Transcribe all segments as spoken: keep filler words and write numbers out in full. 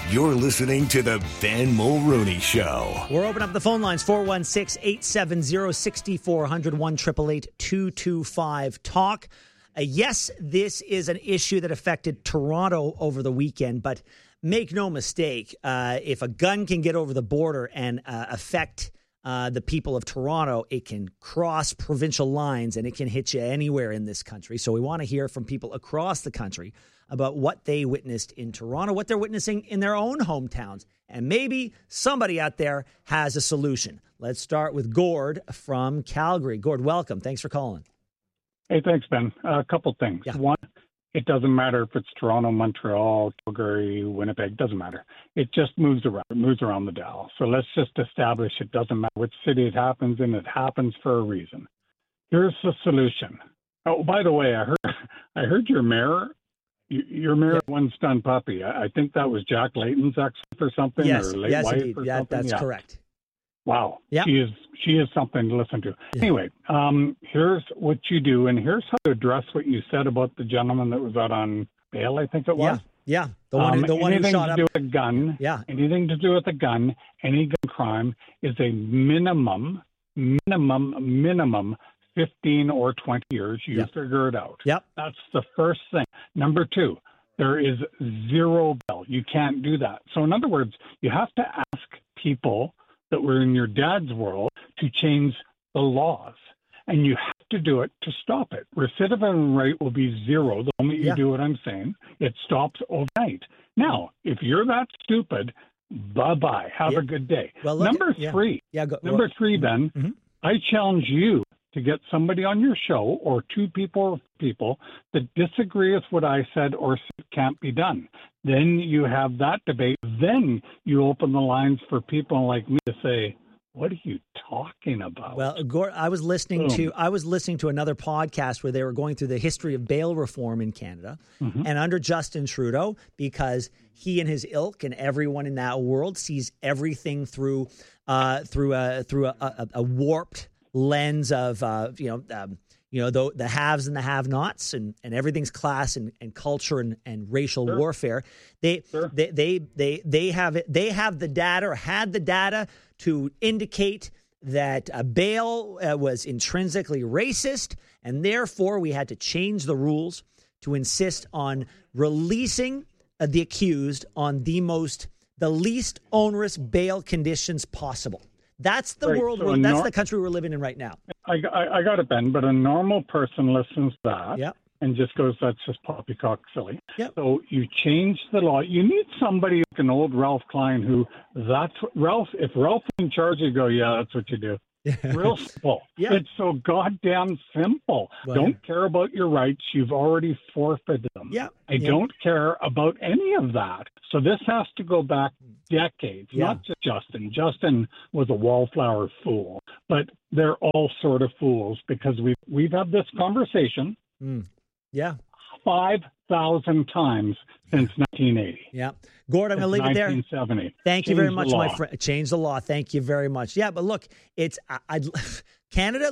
You're listening to the Ben Mulrooney Show. We're opening up the phone lines, four one six, eight seven zero, six four zero zero, one eight eight eight, two two five, talk. Uh, yes, this is an issue that affected Toronto over the weekend, but make no mistake, uh, if a gun can get over the border and uh, affect uh, the people of Toronto, it can cross provincial lines and it can hit you anywhere in this country. So we want to hear from people across the country about what they witnessed in Toronto, what they're witnessing in their own hometowns. And maybe somebody out there has a solution. Let's start with Gord from Calgary. Gord, welcome. Thanks for calling. Hey, thanks, Ben. Uh, a couple things. Yeah. One, it doesn't matter if it's Toronto, Montreal, Calgary, Winnipeg, doesn't matter. It just moves around. It moves around the dial. So let's just establish it doesn't matter which city it happens in. It happens for a reason. Here's the solution. Oh, by the way, I heard I heard your mayor, your mayor, Yeah. one stunned puppy. I, I think that was Jack Layton's ex or something, Yes, or late yes, wife indeed. or Yeah, something. that's Yeah. correct. Wow. Yep. She is she is something to listen to. Yeah. Anyway, um, here's what you do, and here's how to address what you said about the gentleman that was out on bail, I think it was. Yeah, yeah. The one, who, Um, the one who anything shot to up. do with a gun, Yeah. anything to do with a gun, any gun crime is a minimum, minimum, minimum fifteen or twenty years. You Yep. figure it out. Yep. That's the first thing. Number two, there is zero bail. You can't do that. So in other words, you have to ask people that were in your dad's world to change the laws. And you have to do it to stop it. Recidivism rate will be zero the moment you Yeah. do what I'm saying. It stops overnight. Now, if you're that stupid, bye-bye. Have Yeah. a good day. Well, look, Number yeah. three. Yeah, go, Number three, Ben, Mhm. I challenge you to get somebody on your show or two people or people that disagree with what I said or said can't be done. Then you have that debate. Then you open the lines for people like me to say, what are you talking about? Well, Gord, I was listening Boom. to I was listening to another podcast where they were going through the history of bail reform in Canada, Mhm. and under Justin Trudeau, because he and his ilk and everyone in that world sees everything through uh, through a through a, a, a warped lens of uh, you know um, you know the, the haves and the have-nots, and, and everything's class and, and culture and, and racial Sure. warfare. They, Sure. they they they they have it. They have the data or had the data to indicate that uh, bail uh, was intrinsically racist, and therefore we had to change the rules to insist on releasing uh, the accused on the most, the least onerous bail conditions possible. That's the Right, world. so we're, a that's nor- the country we're living in right now. I, I, I got it, Ben, but a normal person listens to that Yeah. and just goes, that's just poppycock silly. Yep. So you change the law. You need somebody like an old Ralph Klein who that's Ralph. If Ralph is in charge, you go, yeah, that's what you do. Real simple. Yeah. It's so goddamn simple. Well, don't care about your rights. You've already forfeited them. Yeah. I Yeah. don't care about any of that. So this has to go back decades, Yeah. not just Justin. Justin was a wallflower fool, but they're all sort of fools because we've, we've had this conversation Mm. Yeah. five thousand times since nineteen eighty. Yeah. Gord, I'm going to leave it there. nineteen seventy. Thank you very Change the much, my law. friend. Change the law. Thank you very much. Yeah, but look, it's I, I'd, Canada.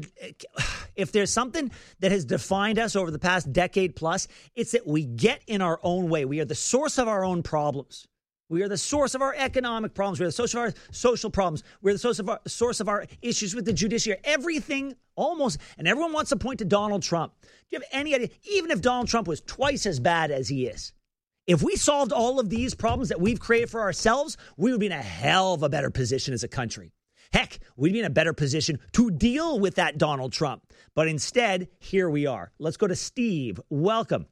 If there's something that has defined us over the past decade plus, it's that we get in our own way. We are the source of our own problems. We are the source of our economic problems. We're the source of our social problems. We're the source of our source of our issues with the judiciary. Everything almost, and everyone wants to point to Donald Trump. Do you have any idea? Even if Donald Trump was twice as bad as he is, if we solved all of these problems that we've created for ourselves, we would be in a hell of a better position as a country. Heck, we'd be in a better position to deal with that Donald Trump. But instead, here we are. Let's go to Steve. Welcome.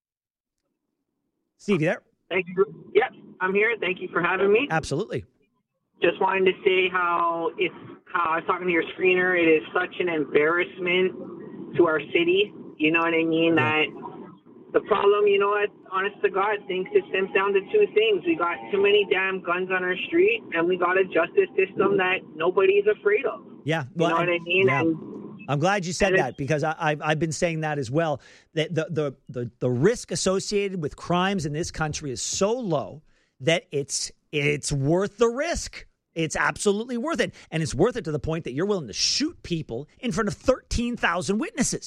Steve, you there? Thank you. Yes, I'm here. Thank you for having me. Absolutely. Just wanted to say how it's how I was talking to your screener. It is such an embarrassment to our city. You know what I mean? That the problem, you know what, honest to God, thinks it stems down to two things. We got too many damn guns on our street, and we got a justice system that nobody's afraid of. Yeah. You know what I mean? Yeah. And I'm glad you said And that because I, I've, I've been saying that as well. That the, the, the, the risk associated with crimes in this country is so low that it's it's worth the risk. It's absolutely worth it. And it's worth it to the point that you're willing to shoot people in front of thirteen thousand witnesses.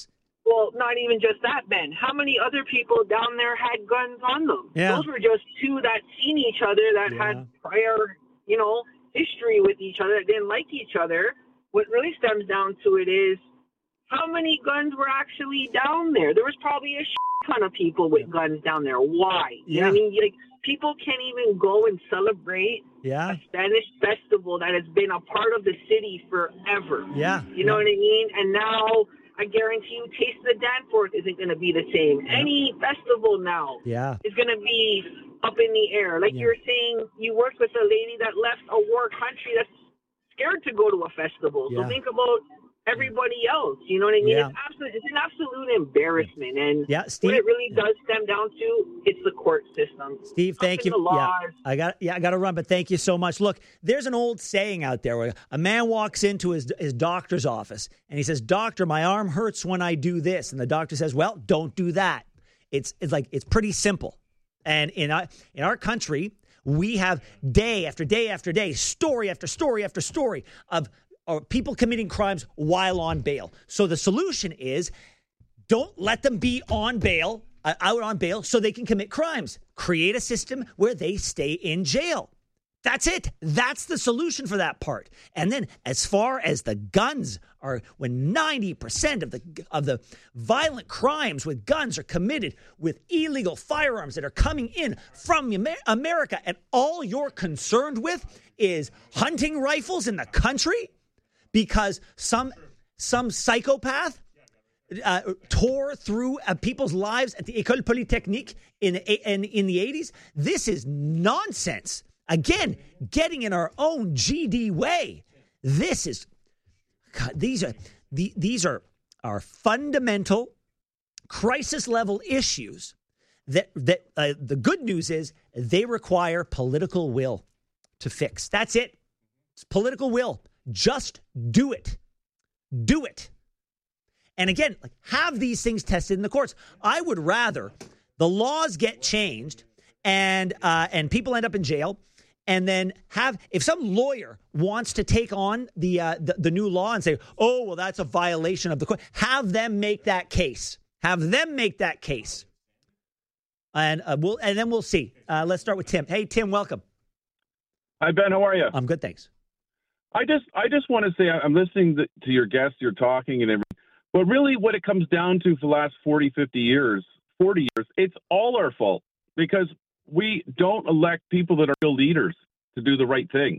Well, not even just that, Ben. How many other people down there had guns on them? Yeah. Those were just two that seen each other, that Yeah. had prior, you know, history with each other, that didn't like each other. What really stems down to it is how many guns were actually down there? There was probably a shit ton of people with guns down there. Why? You know what I mean? Like, people can't even go and celebrate Yeah. a Spanish festival that has been a part of the city forever. Yeah. You know what I mean? And now I guarantee you Taste of the Danforth isn't going to be the same. Yeah. Any festival now Yeah. is going to be up in the air. Like Yeah. you were saying, you worked with a lady that left a war country that's scared to go to a festival. Yeah. So think about everybody else. You know what I mean? Yeah. It's absolute, it's an absolute embarrassment. And Yeah, Steve- what it really does stem down to, it's the court system. Steve, thank Up in you. the Yeah, laws. I got yeah, I got to run, but thank you so much. Look, there's an old saying out there where a man walks into his his doctor's office and he says, "Doctor, my arm hurts when I do this," and the doctor says, "Well, don't do that." It's it's like it's pretty simple. And in our in our country, we have day after day after day, story after story after story of or people committing crimes while on bail. So the solution is don't let them be on bail, uh, out on bail, so they can commit crimes. Create a system where they stay in jail. That's it. That's the solution for that part. And then as far as the guns are, when ninety percent of the of the violent crimes with guns are committed with illegal firearms that are coming in from Amer- America, and all you're concerned with is hunting rifles in the country, because some some psychopath uh, tore through uh, people's lives at the École Polytechnique in, in in the eighties. This is nonsense. Again, getting in our own G D way. This is God, these are the, these are are fundamental crisis level issues that that uh, the good news is they require political will to fix. That's it. It's political will. Just do it. Do it. And again, like, have these things tested in the courts. I would rather the laws get changed and uh, and people end up in jail, and then have, if some lawyer wants to take on the, uh, the the new law and say, oh, well, that's a violation of the court, have them make that case. Have them make that case. And uh, we'll and then we'll see. Uh, let's start with Tim. Hey, Tim, welcome. Hi, Ben. How are you? I'm good, thanks. I just I just want to say I'm listening to your guests, you're talking and everything. But really what it comes down to for the last forty, fifty years, forty years, it's all our fault because we don't elect people that are real leaders to do the right thing.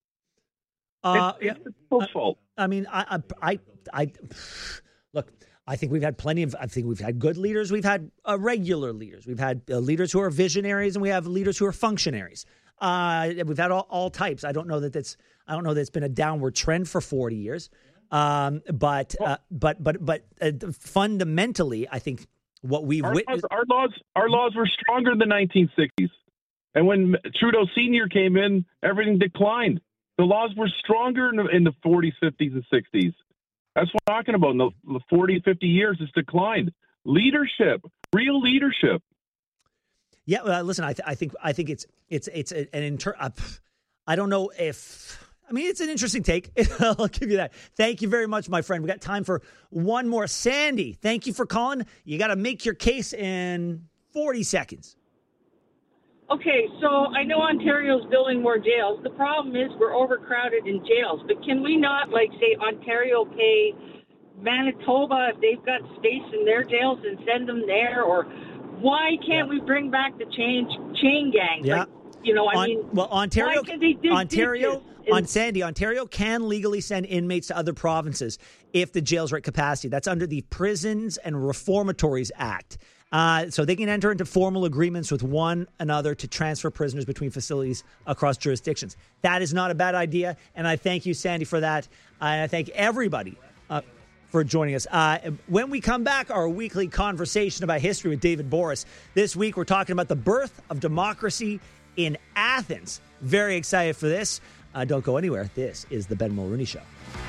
Uh, it's, yeah, it's people's fault. I mean, I, I, I, I, look, I think we've had plenty of, I think we've had good leaders. We've had uh, regular leaders. We've had uh, leaders who are visionaries, and we have leaders who are functionaries. Uh, we've had all, all types. I don't know that that's, I don't know that it's been a downward trend for forty years. Um, but, uh, but, but, but uh, fundamentally, I think what we've our witnessed, laws, our laws, our laws were stronger in the nineteen sixties. And when Trudeau Senior came in, everything declined. The laws were stronger in the, in the forties, fifties, and sixties. That's what I'm talking about. In the, the forty, fifty years, it's declined. Leadership, real leadership. Yeah, uh, listen, I, th- I think I think it's it's it's an inter. Uh, I don't know if I mean it's an interesting take. I'll give you that. Thank you very much, my friend. We got time for one more. Sandy, thank you for calling. You got to make your case in forty seconds. Okay, so I know Ontario's building more jails. The problem is we're overcrowded in jails. But can we not, like, say, Ontario pay Manitoba if they've got space in their jails and send them there? Or why can't Yeah. we bring back the chain chain gangs? Yeah. Like, you know, I On- mean, well, Ontario, why can't they do Ontario, this? on Sandy, Ontario can legally send inmates to other provinces if the jails are at capacity. That's under the Prisons and Reformatories Act. Uh, so they can enter into formal agreements with one another to transfer prisoners between facilities across jurisdictions. That is not a bad idea, and I thank you, Sandy, for that. And I thank everybody uh, for joining us. Uh, when we come back, our weekly conversation about history with David Boris. This week, we're talking about the birth of democracy in Athens. Very excited for this. Uh, don't go anywhere. This is the Ben Mulrooney Show.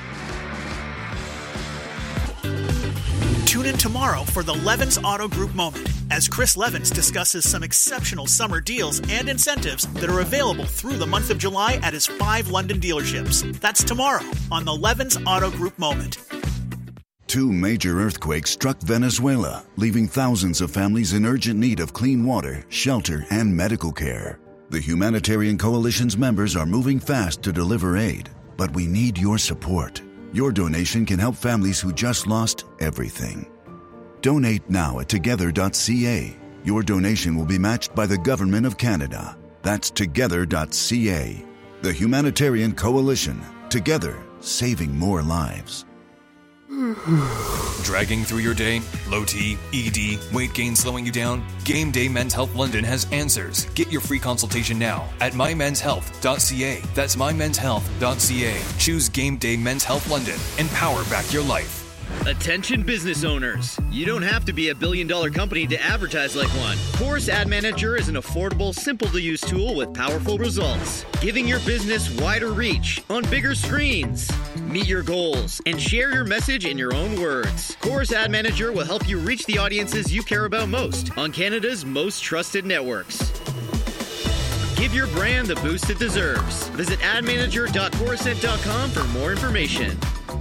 Tune in tomorrow for the Levins Auto Group Moment as Chris Levins discusses some exceptional summer deals and incentives that are available through the month of July at his five London dealerships. That's tomorrow on the Levins Auto Group Moment. Two major earthquakes struck Venezuela, leaving thousands of families in urgent need of clean water, shelter, and medical care. The Humanitarian Coalition's members are moving fast to deliver aid, but we need your support. Your donation can help families who just lost everything. Donate now at together dot c a. Your donation will be matched by the Government of Canada. That's together dot c a. The Humanitarian Coalition. Together, saving more lives. Dragging through your day? Low T, E D, weight gain slowing you down? Game Day Men's Health London has answers. Get your free consultation now at my mens health dot c a. That's my mens health dot c a. Choose Game Day Men's Health London and power back your life. Attention business owners. You don't have to be a billion dollar company to advertise like one. Chorus Ad Manager is an affordable, simple to use tool with powerful results, giving your business wider reach on bigger screens. Meet your goals and share your message in your own words. Chorus Ad Manager will help you reach the audiences you care about most on Canada's most trusted networks. Give your brand the boost it deserves. Visit ad manager dot corusent dot com for more information.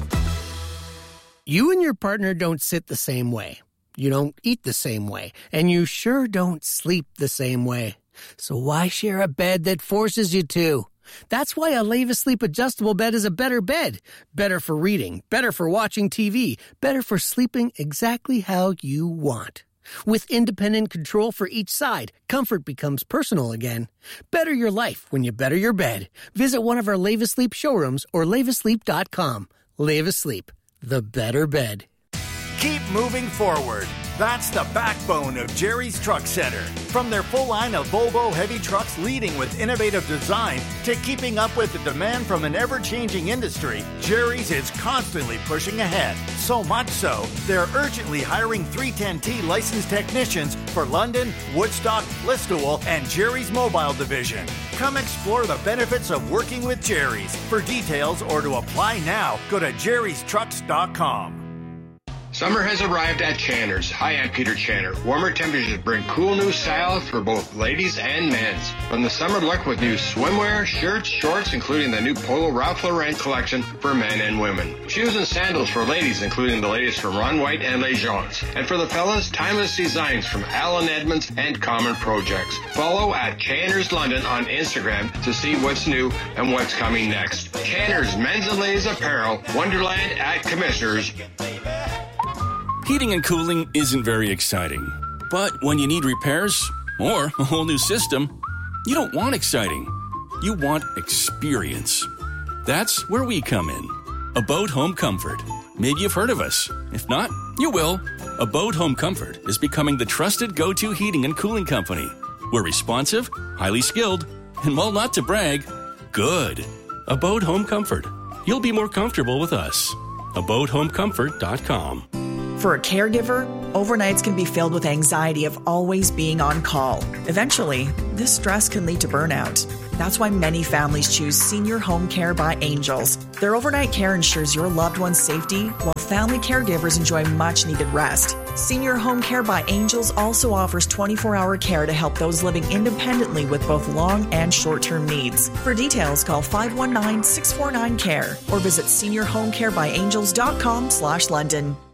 You and your partner don't sit the same way. You don't eat the same way. And you sure don't sleep the same way. So why share a bed that forces you to? That's why a Leva Sleep adjustable bed is a better bed. Better for reading, better for watching T V, better for sleeping exactly how you want. With independent control for each side, comfort becomes personal again. Better your life when you better your bed. Visit one of our Leva Sleep showrooms or leva sleep dot com. Leva Sleep. The better bed. Keep moving forward. That's the backbone of Jerry's Truck Center. From their full line of Volvo heavy trucks leading with innovative design to keeping up with the demand from an ever-changing industry, Jerry's is constantly pushing ahead. So much so, they're urgently hiring three ten T licensed technicians for London, Woodstock, Listowel, and Jerry's Mobile Division. Come explore the benefits of working with Jerry's. For details or to apply now, go to jerrys trucks dot com. Summer has arrived at Channer's. Hi, I'm Peter Channer. Warmer temperatures bring cool new style for both ladies and men's. From the summer look with new swimwear, shirts, shorts, including the new Polo Ralph Lauren collection for men and women. Shoes and sandals for ladies, including the latest from Ron White and Les Gens. And for the fellas, timeless designs from Alan Edmonds and Common Projects. Follow at Channer's London on Instagram to see what's new and what's coming next. Channer's Men's and Ladies Apparel, Wonderland at Commissioners. Heating and cooling isn't very exciting. But when you need repairs or a whole new system, you don't want exciting. You want experience. That's where we come in. Abode Home Comfort. Maybe you've heard of us. If not, you will. Abode Home Comfort is becoming the trusted go-to heating and cooling company. We're responsive, highly skilled, and while not to brag, good. Abode Home Comfort. You'll be more comfortable with us. abode home comfort dot com. For a caregiver, overnights can be filled with anxiety of always being on call. Eventually, this stress can lead to burnout. That's why many families choose Senior Home Care by Angels. Their overnight care ensures your loved one's safety, while family caregivers enjoy much-needed rest. Senior Home Care by Angels also offers twenty-four hour care to help those living independently with both long and short-term needs. For details, call five one nine, six four nine, C A R E or visit senior home care by angels dot com slash London.